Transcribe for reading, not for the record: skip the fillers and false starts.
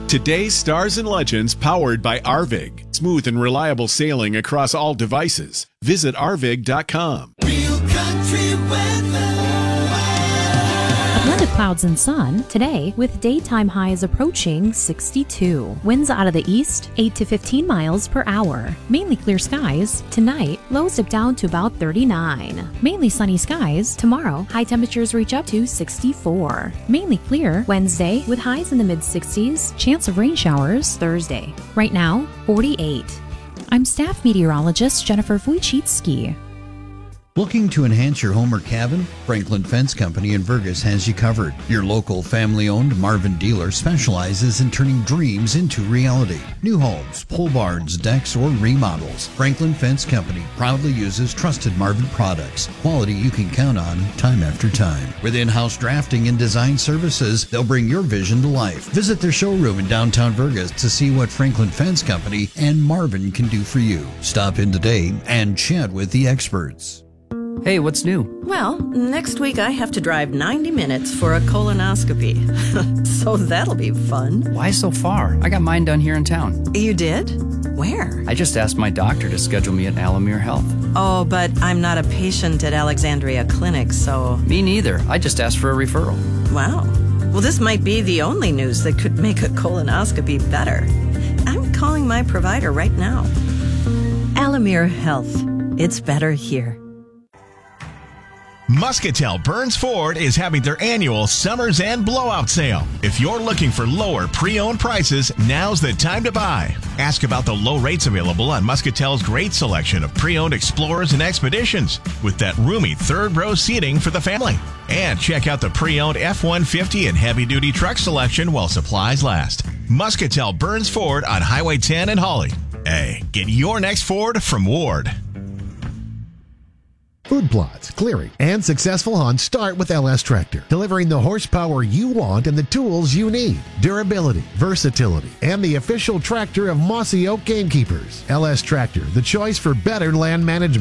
Today's stars and legends powered by Arvig. Smooth and reliable sailing across all devices. Visit arvig.com. Real country weather. A blend of clouds and sun today with daytime highs approaching 62. Winds out of the east 8 to 15 miles per hour. Mainly clear skies. Tonight, lows dip down to about 39. Mainly sunny skies. Tomorrow, high temperatures reach up to 64. Mainly clear Wednesday with highs in the mid-60s. Chance of rain showers Thursday. Right now, 48. I'm staff meteorologist Jennifer Wojcicki. Looking to enhance your home or cabin? Franklin Fence Company in Vergas has you covered. Your local family-owned Marvin dealer specializes in turning dreams into reality. New homes, pole barns, decks, or remodels. Franklin Fence Company proudly uses trusted Marvin products. Quality you can count on time after time. With in-house drafting and design services, they'll bring your vision to life. Visit their showroom in downtown Vergas to see what Franklin Fence Company and Marvin can do for you. Stop in today and chat with the experts. Hey, what's new? Well, next week I have to drive 90 minutes for a colonoscopy. So that'll be fun. Why so far? I got mine done here in town. You did? Where? I just asked my doctor to schedule me at Alamere Health. Oh, but I'm not a patient at Alexandria Clinic, so... Me neither. I just asked for a referral. Wow. Well, this might be the only news that could make a colonoscopy better. I'm calling my provider right now. Alamere Health. It's better here. Muscatel Burns Ford is having their annual Summer's End Blowout Sale. If you're looking for lower pre-owned prices, now's the time to buy. Ask about the low rates available on Muscatel's great selection of pre-owned Explorers and Expeditions with that roomy third row seating for the family. And check out the pre-owned F-150 and heavy-duty truck selection while supplies last. Muscatel Burns Ford on Highway 10 in Hawley. Hey, get your next Ford from Ward. Food plots, clearing, and successful hunts start with LS Tractor, delivering the horsepower you want and the tools you need. Durability, versatility, and the official tractor of Mossy Oak Gamekeepers. LS Tractor, the choice for better land management.